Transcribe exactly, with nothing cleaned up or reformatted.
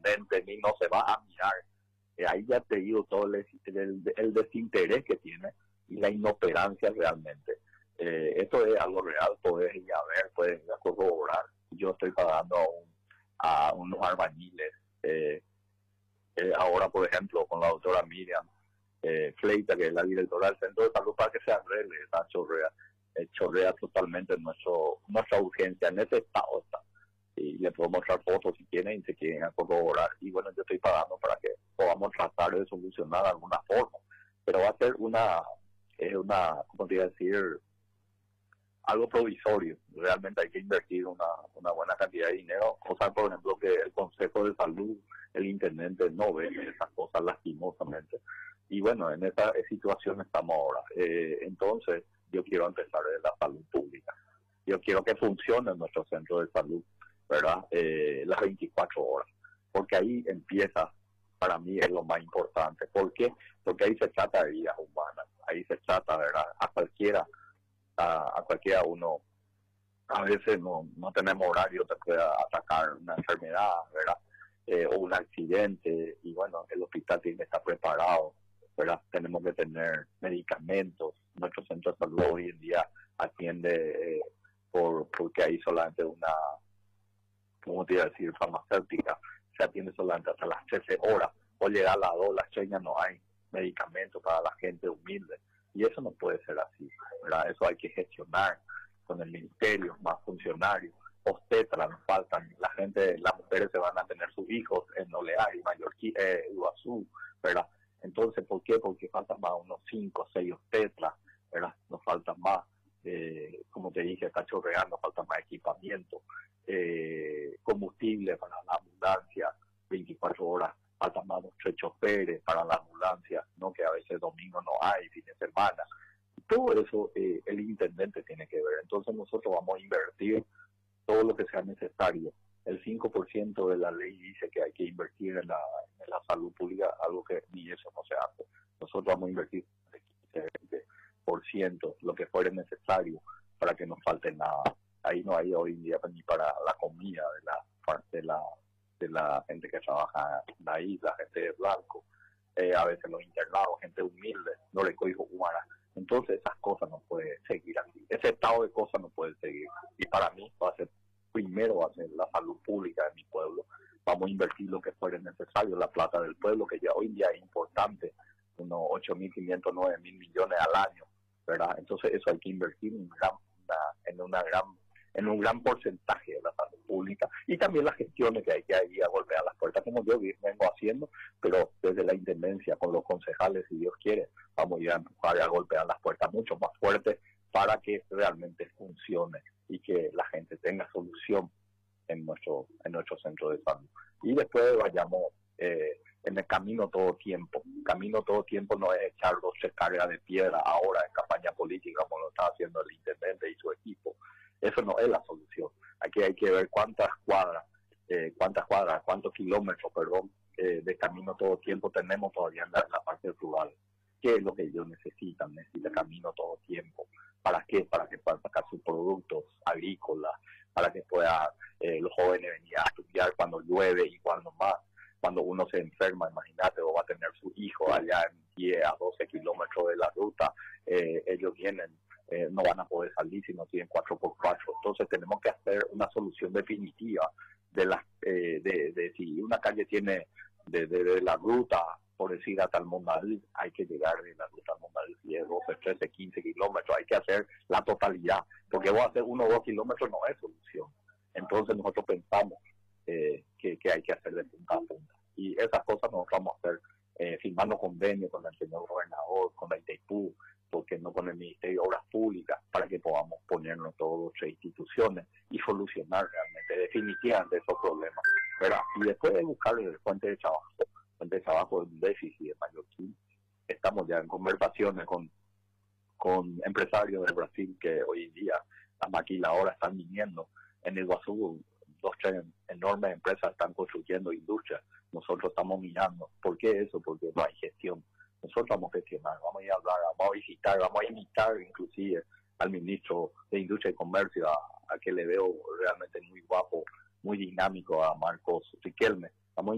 realmente ni no se va a mirar. Eh, ahí ya te digo todo el, el, el desinterés que tiene y la inoperancia realmente. Eh, esto es algo real, puedes ir a ver, puedes ir a corroborar. Yo estoy pagando a, un, a unos albañiles. Eh, eh, ahora, por ejemplo, con la doctora Miriam eh, Fleita, que es la directora del Centro de Salud, para que se arregle esa chorrea. Eh, chorrea totalmente nuestro, nuestra urgencia. En ese estado está. Y le puedo mostrar fotos si quieren y se quieren corroborar. Y bueno, yo estoy pagando para que podamos tratar de solucionar de alguna forma. Pero va a ser una, es una, ¿cómo te iba a decir? Algo provisorio. Realmente hay que invertir una, una buena cantidad de dinero, cosas por ejemplo que el Consejo de Salud, el intendente no ve esas cosas lastimosamente. Y bueno, en esa situación estamos ahora. Eh, entonces, yo quiero empezar de la salud pública. Yo quiero que funcione nuestro centro de salud, ¿verdad? Eh, las veinticuatro horas. Porque ahí empieza, para mí es lo más importante. ¿Por qué? Porque ahí se trata de vidas humanas. Ahí se trata, ¿verdad? A cualquiera A, a cualquiera uno, a veces no, no tenemos horario, te puede atacar una enfermedad, ¿verdad? Eh, o un accidente, y bueno, el hospital tiene que estar preparado, ¿verdad? Tenemos que tener medicamentos. Nuestro centro de salud hoy en día atiende, eh, por porque hay solamente una, ¿cómo te iba a decir?, farmacéutica, se atiende solamente hasta las trece horas, o llegar a las dos, las tres ya no hay medicamentos para la gente humilde. Y eso no puede ser así, ¿verdad? Eso hay que gestionar con el ministerio, más funcionarios, obstetras nos faltan, la gente, las mujeres se van a tener sus hijos en Oleari, Mallorquí, eh, Iguazú, ¿verdad? Entonces, ¿por qué? Porque faltan más unos cinco o seis obstetras, ¿verdad? Nos faltan más, eh, como te dije, está chorreando, falta más equipamiento, eh, combustible para la ambulancia, veinticuatro horas. Faltan más dos tres choferes para la ambulancia, ¿no? Que a veces domingo no hay, fin de semana. Todo eso eh, el intendente tiene que ver. Entonces nosotros vamos a invertir todo lo que sea necesario. El cinco por ciento de la ley dice que hay que invertir en la, en la salud pública, algo que ni eso no se hace. Nosotros vamos a invertir el quince veinte por ciento, lo que fuera necesario para que no falte nada. Ahí no hay hoy en día ni para la comida de la, de la de la gente que trabaja en la isla, gente de blanco, eh, a veces los internados, gente humilde, no le cojo humana. Entonces esas cosas no pueden seguir así. Ese estado de cosas no puede seguir. Y para mí va a ser, primero va a ser la salud pública de mi pueblo. Vamos a invertir lo que fuera necesario, la plata del pueblo, que ya hoy en día es importante, unos ocho mil quinientos, nueve mil millones al año, ¿verdad? Entonces eso hay que invertir en, gran, una, en una gran en un gran porcentaje de la salud pública y también las gestiones que hay que ir a golpear las puertas, como yo vengo haciendo, pero desde la intendencia, con los concejales, si Dios quiere, vamos a ir a empujar y a golpear las puertas mucho más fuertes para que realmente funcione y que la gente tenga solución en nuestro en nuestro centro de salud. Y después vayamos eh, en el camino todo tiempo. Camino todo tiempo no es echar dos cargas de piedra ahora en campaña política como lo está haciendo el intendente y su equipo. Eso no es la solución. Aquí hay que ver cuántas cuadras, eh, cuántas cuadras, cuántos kilómetros, perdón, eh, de camino todo tiempo tenemos todavía en la, en la parte rural. ¿Qué es lo que ellos necesitan? Necesitan camino todo tiempo. ¿Para qué? Para que puedan sacar sus productos agrícolas, para que puedan eh, los jóvenes venir a estudiar cuando llueve y cuando más. Cuando uno se enferma, imagínate, o va a tener su hijo allá en diez a doce kilómetros de la ruta, eh, ellos vienen. Eh, no van a poder salir si no tienen cuatro por cuatro. Entonces tenemos que hacer una solución definitiva de, la, eh, de, de si una calle tiene de, de, de la ruta, por decir, hasta el Mondadí, hay que llegar de la ruta al Mondadí, diez, doce, trece, quince kilómetros, hay que hacer la totalidad, porque vos hacer uno o dos kilómetros no es solución. Entonces nosotros pensamos eh, que, que hay que hacer de punta a punta. Y esas cosas nosotros vamos a hacer eh, firmando convenios con el señor gobernador, con la Itaipú, porque no con el Ministerio de Obras Públicas, para que podamos ponernos todas nuestras instituciones y solucionar realmente, definitivamente esos problemas, ¿verdad? Y después de buscar fuente de trabajo, fuente de trabajo de un déficit de Mallorquín, estamos ya en conversaciones con, con empresarios de Brasil que hoy en día las maquiladoras están viniendo. En Iguazú, dos, tres enormes empresas están construyendo industrias. Nosotros estamos mirando. ¿Por qué eso? Porque no hay gestión. Nosotros vamos a gestionar, vamos a ir a hablar, vamos a visitar, vamos a invitar inclusive al ministro de Industria y Comercio, a, a que le veo realmente muy guapo, muy dinámico, a Marcos Riquelme,